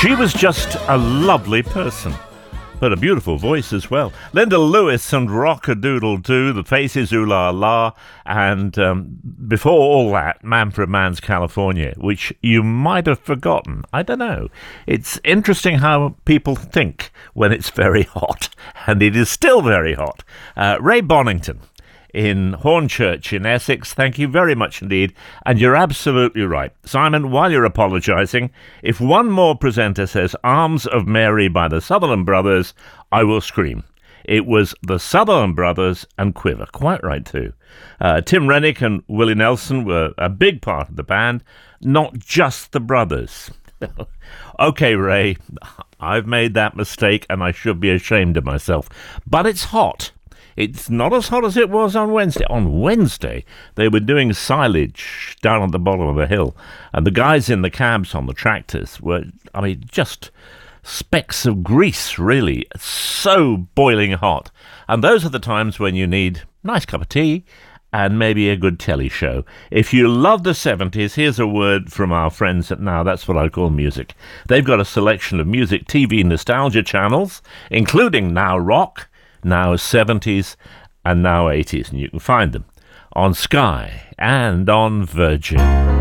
She was just a lovely person, but a beautiful voice as well. Linda Lewis and Rock-a-Doodle-Doo, The Faces, Ooh La La, and before all that, Manfred Mann's California, which you might have forgotten. I don't know. It's interesting how people think when it's very hot, and it is still very hot. Ray Bonington in Hornchurch in Essex, thank you very much indeed. And you're absolutely right. Simon, while you're apologising, if one more presenter says Arms of Mary by the Sutherland Brothers, I will scream. It was the Sutherland Brothers and Quiver. Quite right, too. Tim Rennick and Willie Nelson were a big part of the band, not just the brothers. Okay, Ray, I've made that mistake and I should be ashamed of myself. But it's hot. It's not as hot as it was on Wednesday. On Wednesday, they were doing silage down at the bottom of the hill, and the guys in the cabs on the tractors were, just specks of grease, really. So boiling hot. And those are the times when you need a nice cup of tea and maybe a good telly show. If you love the 70s, here's a word from our friends at Now That's What I Call Music. They've got a selection of music TV nostalgia channels, including Now Rock, Now 70s, and Now 80s, and you can find them on Sky and on Virgin.